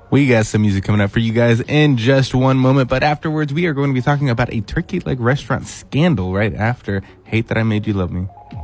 We got some music coming up for you guys in just one moment, but afterwards we are going to be talking about a turkey leg restaurant scandal right after Hate That I Made You Love Me.